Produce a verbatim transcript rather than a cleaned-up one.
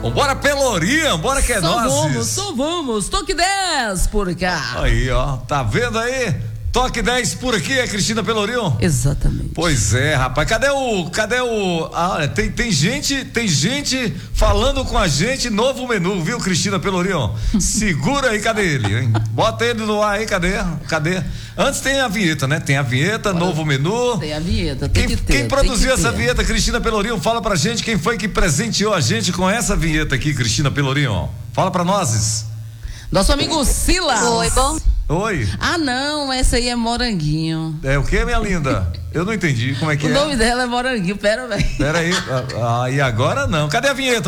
Bora Pelourinho, bora que é só nós. Vamos, só vamos, toque dez por cá. Aí, ó, tá vendo aí? Toque dez por aqui, é Cristina Pelourinho? Exatamente. Pois é, rapaz, cadê o, cadê o, ah, olha, tem, tem gente, tem gente falando com a gente, novo menu, viu, Cristina Pelourinho? Segura aí, cadê ele, hein? Bota ele no ar aí, cadê? Cadê? Antes tem a vinheta, né? Tem a vinheta, Bora, novo menu. Tem a vinheta, tem quem, que ter. Quem produziu que essa ter. vinheta, Cristina Pelourinho, fala pra gente quem foi que presenteou a gente com essa vinheta aqui, Cristina Pelourinho. Fala pra nós. Nosso amigo Silas. Oi, bom. Oi. Ah, não, essa aí é Moranguinho. É o que, minha linda? Eu não entendi como é que o é. O nome dela é Moranguinho, pera, velho. Pera aí, ah, e agora não. Cadê a vinheta?